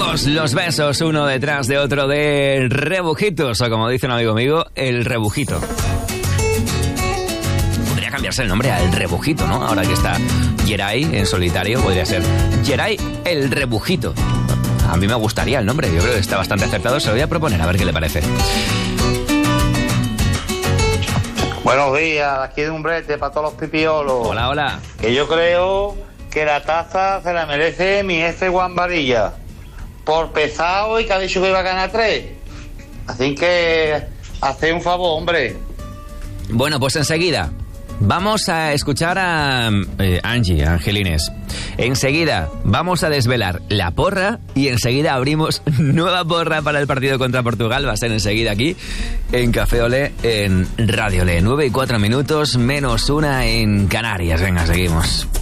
Todos los besos uno detrás de otro de Rebujitos, o como dice un amigo mío, el Rebujito. Podría cambiarse el nombre a El Rebujito, ¿no? Ahora que está Geray en solitario, podría ser Geray el Rebujito. A mí me gustaría el nombre, yo creo que está bastante acertado. Se lo voy a proponer, a ver qué le parece. Buenos días, aquí de Umbrete para todos los pipiolos. Hola, hola. Que yo creo que la taza se la merece mi jefe Juan Varilla, por pesado y que ha dicho que iba a ganar 3. Así que hace un favor, hombre. Bueno, pues enseguida vamos a escuchar a Angie, Angelines. Enseguida vamos a desvelar la porra y enseguida abrimos nueva porra para el partido contra Portugal. Va a ser enseguida aquí en Café Olé, en Radio Olé. 9:04, -1 en Canarias. Venga, seguimos.